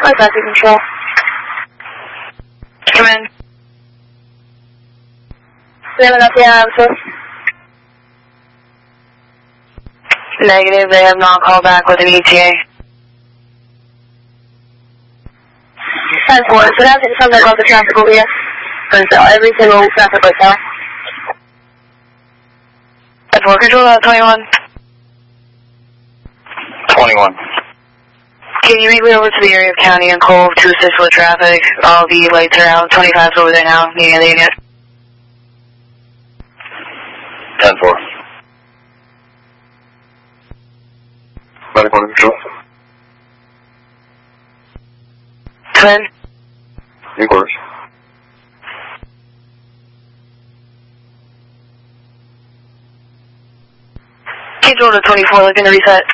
Traffic control. Come in. Negative, they have not called back with an ETA. 10-4, so that's something about the traffic over here. So every single traffic light now. 10-4, control 21. 21. Can you make me over to the area of County and Cove to assist with traffic? All the lights are out. 25's over there now. Needing the unit. 10-4. Medical control. Come in. Inquiries. Control to 24, looking to reset.